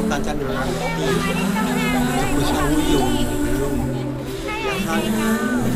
大家留言，可以互相利用，不用两他人。